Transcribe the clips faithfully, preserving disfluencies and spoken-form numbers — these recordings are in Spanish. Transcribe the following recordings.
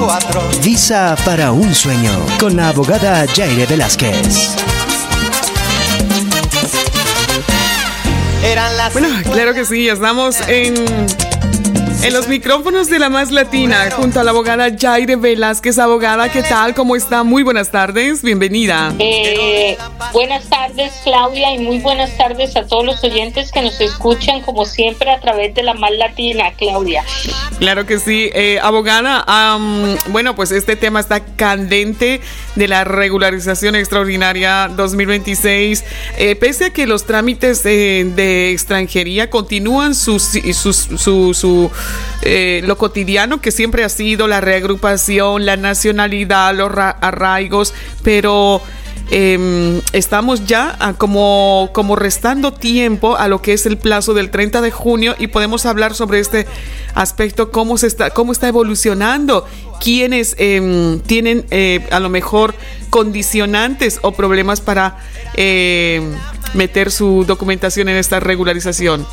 cuatro. Visa para un sueño, con la abogada Yaire Velázquez. Eran las Bueno, claro que sí, estamos en, en los micrófonos de La Más Latina junto a la abogada Yaire Velázquez. Abogada, ¿qué tal? ¿Cómo está? Muy buenas tardes, bienvenida. Eh, buenas tardes, Claudia, y muy buenas tardes a todos los oyentes que nos escuchan, como siempre, a través de La Más Latina, Claudia. Claro que sí, eh, abogada, um, bueno, pues este tema está candente de la regularización extraordinaria dos mil veintiséis, eh, pese a que los trámites eh, de extranjería continúan su, su, su, su eh, lo cotidiano que siempre ha sido la reagrupación, la nacionalidad, los ra- arraigos, pero Eh, estamos ya a como, como restando tiempo a lo que es el plazo del treinta de junio y podemos hablar sobre este aspecto, cómo se está, cómo está evolucionando, quiénes eh, tienen eh, a lo mejor condicionantes o problemas para eh, meter su documentación en esta regularización.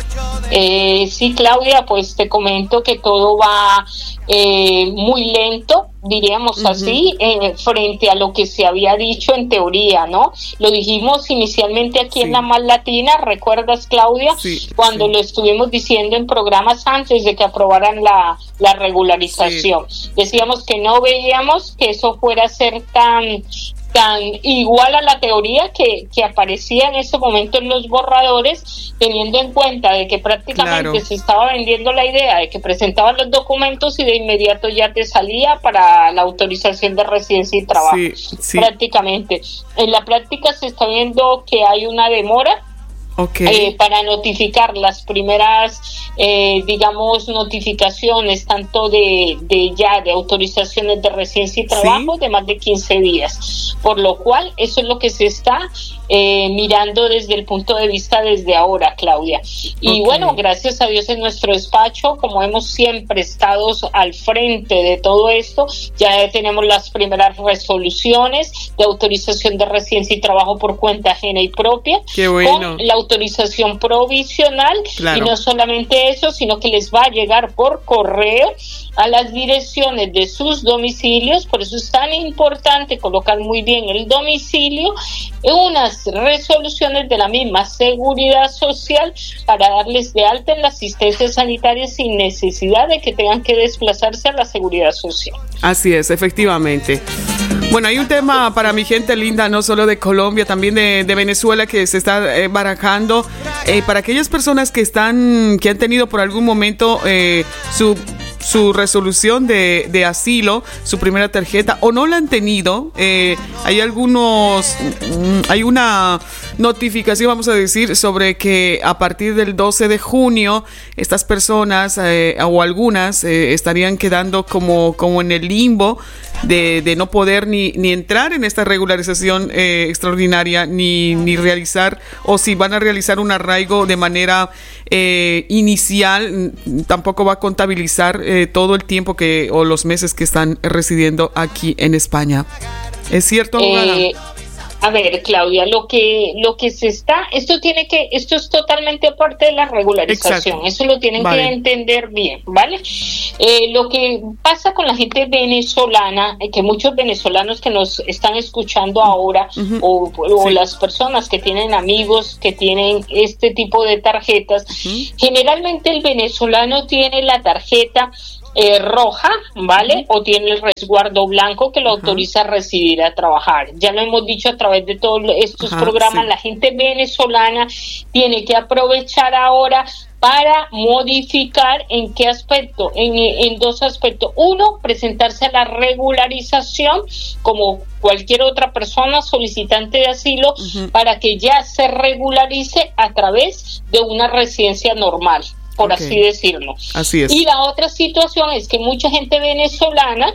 Eh, sí, Claudia, pues te comento que todo va eh, muy lento, diríamos uh-huh. así, eh, frente a lo que se había dicho en teoría, ¿no? Lo dijimos inicialmente aquí sí. en La Más Latina, ¿recuerdas, Claudia? Sí, Cuando sí. lo estuvimos diciendo en programas antes de que aprobaran la, la regularización. Sí. Decíamos que no veíamos que eso fuera a ser tan... tan igual a la teoría que, que aparecía en ese momento en los borradores, teniendo en cuenta de que prácticamente claro. se estaba vendiendo la idea de que presentaban los documentos y de inmediato ya te salía para la autorización de residencia y trabajo. Sí, sí. Prácticamente. En la práctica se está viendo que hay una demora Okay. Eh, para notificar las primeras, eh, digamos, notificaciones, tanto de, de ya de autorizaciones de residencia y trabajo, ¿sí? de más de quince días. Por lo cual, eso es lo que se está eh, mirando desde el punto de vista desde ahora, Claudia. Y okay. bueno, gracias a Dios en nuestro despacho, como hemos siempre estado al frente de todo esto, ya tenemos las primeras resoluciones de autorización de residencia y trabajo por cuenta ajena y propia. Qué bueno. Con la autorización provisional claro. y no solamente eso, sino que les va a llegar por correo a las direcciones de sus domicilios. Por eso es tan importante colocar muy bien el domicilio en unas resoluciones de la misma Seguridad Social para darles de alta en la asistencia sanitaria sin necesidad de que tengan que desplazarse a la Seguridad Social. Así es, efectivamente. Bueno, hay un tema para mi gente linda, no solo de Colombia, también de, de Venezuela, que se está eh, barajando. Eh, para aquellas personas que están, que han tenido por algún momento eh, su su resolución de, de asilo, su primera tarjeta, o no la han tenido, eh, hay algunos, hay una notificación, vamos a decir, sobre que a partir del doce de junio estas personas eh, o algunas eh, estarían quedando como, como en el limbo de, de no poder ni, ni entrar en esta regularización eh, extraordinaria, ni, ni realizar, o si van a realizar un arraigo de manera eh, inicial, tampoco va a contabilizar eh, todo el tiempo que o los meses que están residiendo aquí en España. ¿Es cierto, abogada? Eh, a ver, Claudia, lo que lo que se está, esto tiene que, esto es totalmente parte de la regularización. Exacto. Eso lo tienen vale. que entender bien, ¿vale? Eh, lo que pasa con la gente venezolana, eh, que muchos venezolanos que nos están escuchando ahora, uh-huh. o, o sí. las personas que tienen amigos que tienen este tipo de tarjetas, uh-huh. generalmente el venezolano tiene la tarjeta Eh, roja, ¿vale? O tiene el resguardo blanco que lo uh-huh. autoriza a residir, a trabajar. Ya lo hemos dicho a través de todos estos uh-huh, programas, sí. la gente venezolana tiene que aprovechar ahora para modificar en qué aspecto, en, en dos aspectos. Uno, presentarse a la regularización como cualquier otra persona solicitante de asilo uh-huh. para que ya se regularice a través de una residencia normal, por okay. así decirlo. Así es. Y la otra situación es que mucha gente venezolana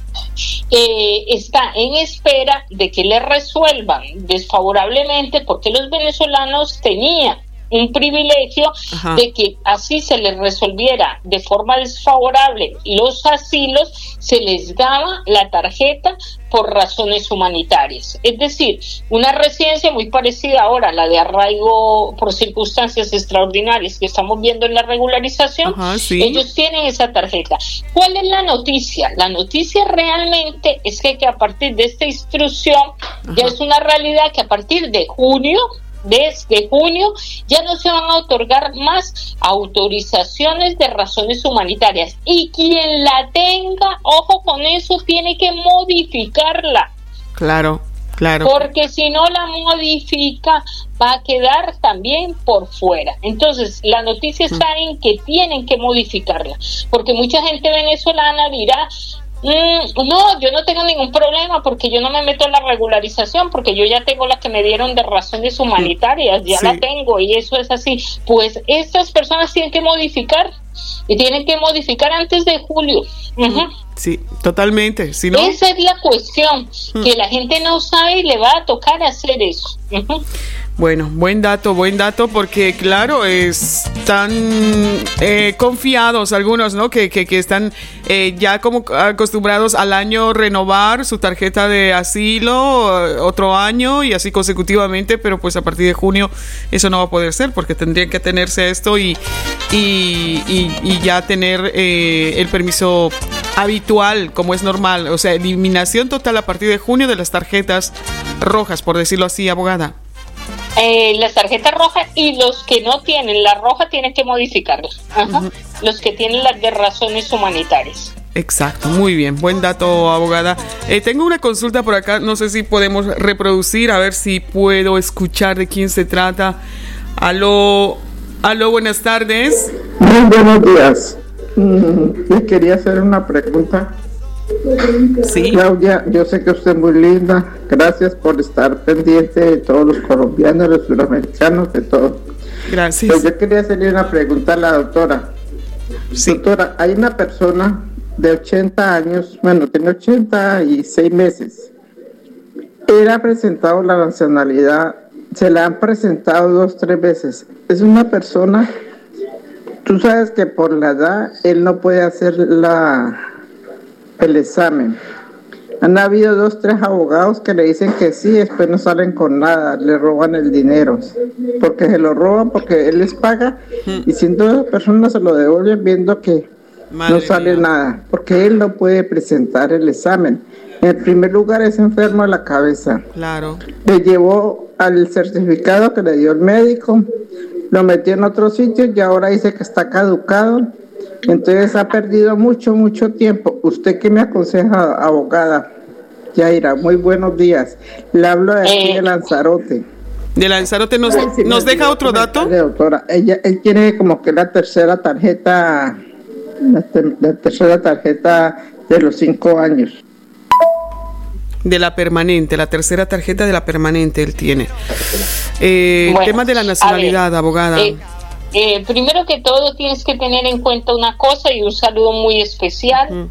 eh, está en espera de que le resuelvan desfavorablemente, porque los venezolanos tenían un privilegio Ajá. de que así se les resolviera de forma desfavorable los asilos, se les daba la tarjeta por razones humanitarias. Es decir, una residencia muy parecida ahora a la de arraigo por circunstancias extraordinarias que estamos viendo en la regularización. Ajá, sí. Ellos tienen esa tarjeta. ¿Cuál es la noticia? La noticia realmente es que, que a partir de esta instrucción, Ajá. ya es una realidad que a partir de junio, desde junio, ya no se van a otorgar más autorizaciones de razones humanitarias, y quien la tenga, ojo con eso, tiene que modificarla. Claro, claro. Porque si no la modifica, va a quedar también por fuera. Entonces, la noticia está en que tienen que modificarla, porque mucha gente venezolana dirá, Mm, no, yo no tengo ningún problema porque yo no me meto en la regularización, porque yo ya tengo la que me dieron de razones humanitarias, ya sí. la tengo, y eso es así. Pues estas personas tienen que modificar, y tienen que modificar antes de julio. Uh-huh. Sí, totalmente. Si no... Esa es la cuestión, uh-huh. que la gente no sabe y le va a tocar hacer eso. Uh-huh. Bueno, buen dato, buen dato, porque claro, están eh, confiados algunos, ¿no? Que, que, que están eh, ya como acostumbrados al año renovar su tarjeta de asilo, otro año y así consecutivamente, pero pues a partir de junio eso no va a poder ser, porque tendrían que atenerse a esto y, y, y, y ya tener eh, el permiso habitual, como es normal, o sea, eliminación total a partir de junio de las tarjetas rojas, por decirlo así, abogada. Eh, las tarjetas rojas, y los que no tienen la roja tienen que modificarlas. Ajá. Uh-huh. Los que tienen las de razones humanitarias. Exacto, muy bien, buen dato, abogada. Eh, tengo una consulta por acá, no sé si podemos reproducir, a ver si puedo escuchar de quién se trata. Aló, aló, buenas tardes. Muy buenos días. Mm, le quería hacer una pregunta. Sí. Claudia, yo sé que usted es muy linda. Gracias por estar pendiente de todos los colombianos, los suramericanos, de todo. Gracias. Pues yo quería hacerle una pregunta a la doctora. Sí. Doctora, hay una persona de ochenta años, bueno, tiene ochenta y seis meses. Él ha presentado la nacionalidad, se la han presentado dos, tres veces. Es una persona, tú sabes que por la edad él no puede hacer la... el examen. Han habido dos, tres abogados que le dicen que sí, después no salen con nada, le roban el dinero, porque se lo roban, porque él les paga, hmm. y siendo dos personas se lo devuelven viendo que Madre no sale mía. nada, porque él no puede presentar el examen. En primer lugar es enfermo de la cabeza. Claro. Le llevó al certificado que le dio el médico, lo metió en otro sitio y ahora dice que está caducado. Entonces ha perdido mucho, mucho tiempo. ¿Usted qué me aconseja, abogada? Yaira, muy buenos días. Le hablo de aquí de Lanzarote. De Lanzarote, ¿nos, sí, ¿nos deja otro dato? Doctora, ella, él tiene como que la tercera tarjeta, la, ter, la tercera tarjeta de los cinco años. De la permanente, la tercera tarjeta de la permanente él tiene. Eh, bueno, tema de la nacionalidad, ver, abogada. Eh, Eh, primero que todo tienes que tener en cuenta una cosa, y un saludo muy especial uh-huh.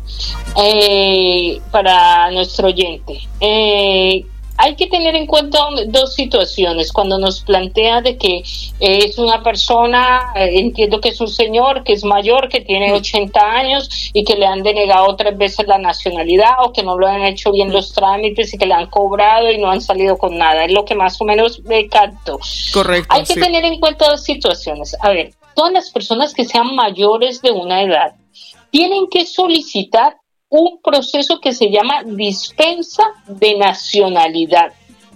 eh, para nuestro oyente. Eh, hay que tener en cuenta dos situaciones cuando nos plantea de que eh, es una persona, eh, entiendo que es un señor que es mayor, que tiene ochenta años y que le han denegado tres veces la nacionalidad, o que no lo han hecho bien los trámites y que le han cobrado y no han salido con nada. Es lo que más o menos me capto. Correcto. Hay que sí. tener en cuenta dos situaciones. A ver, todas las personas que sean mayores de una edad tienen que solicitar un proceso que se llama dispensa de nacionalidad.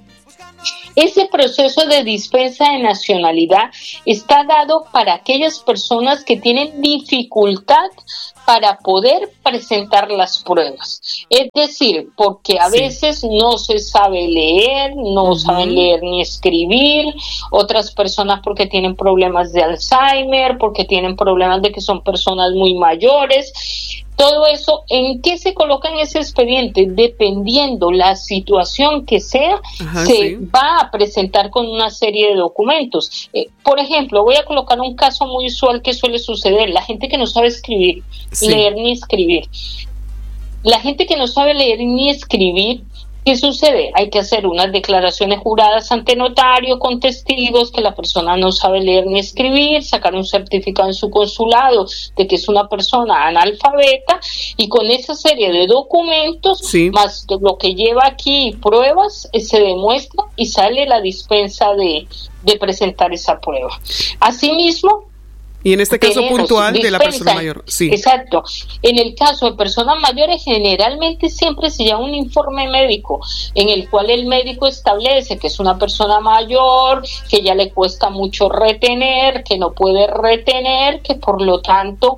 Ese proceso de dispensa de nacionalidad está dado para aquellas personas que tienen dificultad para poder presentar las pruebas. Es decir, porque a sí. veces no se sabe leer, no uh-huh. saben leer ni escribir, otras personas porque tienen problemas de Alzheimer, porque tienen problemas de que son personas muy mayores. Todo eso, ¿en qué se coloca en ese expediente? Dependiendo la situación que sea, Ajá, se sí. va a presentar con una serie de documentos. Eh, por ejemplo, voy a colocar un caso muy usual que suele suceder: la gente que no sabe escribir, sí. leer ni escribir. La gente que no sabe leer ni escribir ¿Qué sucede? Hay que hacer unas declaraciones juradas ante notario con testigos que la persona no sabe leer ni escribir, sacar un certificado en su consulado de que es una persona analfabeta, y con esa serie de documentos, sí, más lo que lleva aquí pruebas, eh, se demuestra y sale la dispensa de, de presentar esa prueba. Asimismo, y en este caso puntual dispensa, de la persona mayor, sí. Exacto. En el caso de personas mayores, generalmente siempre se llama un informe médico, en el cual el médico establece que es una persona mayor, que ya le cuesta mucho retener, que no puede retener, que por lo tanto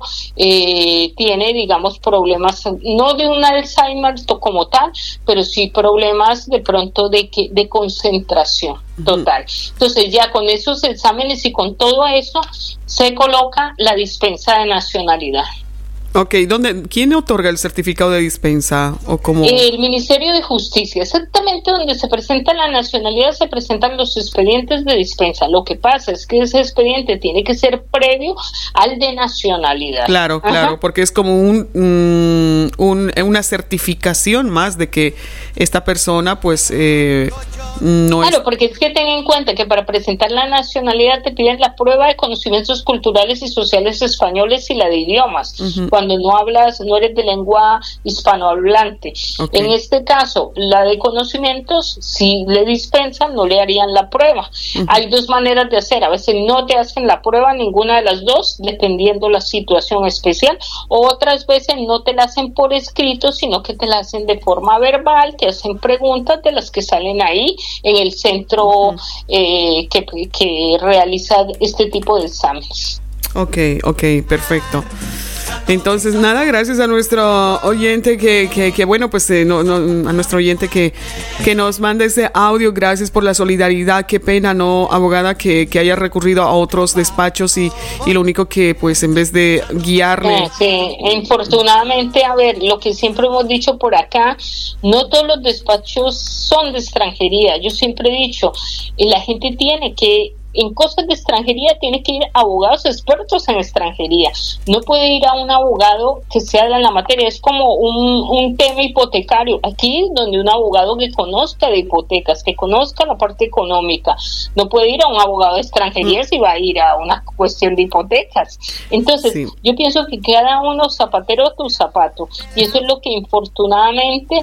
eh, tiene, digamos, problemas, no de un Alzheimer como tal, pero sí problemas de pronto de, que, de concentración total. Entonces ya con esos exámenes y con todo eso se coloca la dispensa de nacionalidad. Ok, ¿dónde, quién otorga el certificado de dispensa? ¿O cómo? El Ministerio de Justicia, exactamente donde se presenta la nacionalidad, se presentan los expedientes de dispensa. Lo que pasa es que ese expediente tiene que ser previo al de nacionalidad. Claro, Ajá. claro, porque es como un, un, un una certificación más de que esta persona, pues, eh, no Claro, es... porque es que ten en cuenta que para presentar la nacionalidad te piden la prueba de conocimientos culturales y sociales españoles y la de idiomas. Uh-huh. Cuando no hablas, no eres de lengua hispanohablante. Okay. En este caso, la de conocimientos, si le dispensan, no le harían la prueba. Uh-huh. Hay dos maneras de hacer. A veces no te hacen la prueba, ninguna de las dos, dependiendo la situación especial. O otras veces no te la hacen por escrito, sino que te la hacen de forma verbal, te hacen preguntas de las que salen ahí en el centro uh-huh. eh, que, que realiza este tipo de exámenes. Ok, ok, perfecto. Entonces, nada, gracias a nuestro oyente que, que, que bueno, pues eh, no, no, a nuestro oyente que, que nos manda ese audio. Gracias por la solidaridad. Qué pena, ¿no, abogada? Que, que haya recurrido a otros despachos y, y lo único que, pues, en vez de guiarle... Sí, infortunadamente, a ver, lo que siempre hemos dicho por acá, no todos los despachos son de extranjería. Yo siempre he dicho, la gente tiene que... En cosas de extranjería tiene que ir a abogados expertos en extranjería. No puede ir a un abogado que sea de la materia. Es como un, un tema hipotecario. Aquí es donde un abogado que conozca de hipotecas, que conozca la parte económica. No puede ir a un abogado de extranjería mm. si va a ir a una cuestión de hipotecas. Entonces, sí. yo pienso que cada uno zapatero a tu zapato. Y eso es lo que infortunadamente...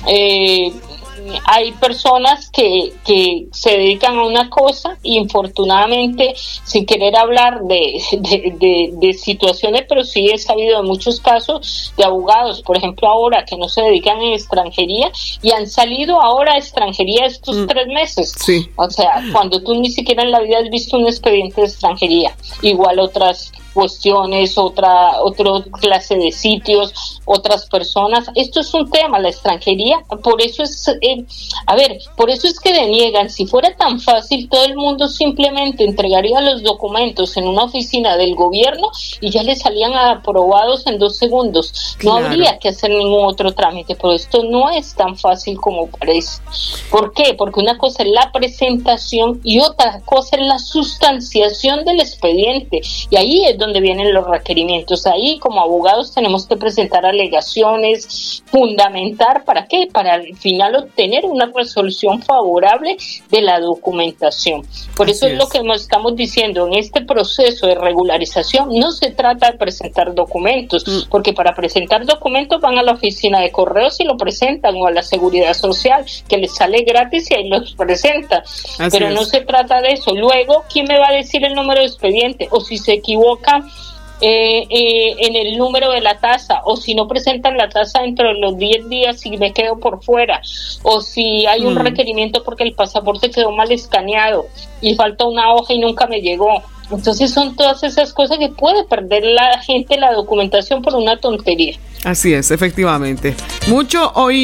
Eh, hay personas que, que se dedican a una cosa y infortunadamente, sin querer hablar de, de, de, de situaciones, pero sí he sabido de muchos casos de abogados, por ejemplo ahora que no se dedican en extranjería y han salido ahora a extranjería estos mm. tres meses. Sí. O sea, cuando tú ni siquiera en la vida has visto un expediente de extranjería, igual otras cuestiones, otra otra clase de sitios, otras personas. Esto es un tema, la extranjería, por eso es, eh, a ver, por eso es que deniegan. Si fuera tan fácil, todo el mundo simplemente entregaría los documentos en una oficina del gobierno y ya le salían aprobados en dos segundos. No claro. habría que hacer ningún otro trámite, pero esto no es tan fácil como parece. ¿Por qué? Porque una cosa es la presentación y otra cosa es la sustanciación del expediente, y ahí es donde vienen los requerimientos. Ahí como abogados tenemos que presentar alegaciones, fundamentar, ¿para qué? Para al final obtener una resolución favorable de la documentación. Por Así eso es, es lo que nos estamos diciendo, en este proceso de regularización no se trata de presentar documentos, mm. porque para presentar documentos van a la oficina de correos y lo presentan, o a la seguridad social, que les sale gratis y ahí los presentan. Así Pero es. no se trata de eso. Luego, ¿quién me va a decir el número de expediente? O si se equivoca Eh, eh, en el número de la tasa, o si no presentan la tasa dentro de los diez días y me quedo por fuera, o si hay un mm. requerimiento porque el pasaporte quedó mal escaneado y falta una hoja y nunca me llegó. Entonces son todas esas cosas que puede perder la gente la documentación por una tontería. Así es, efectivamente. Mucho hoy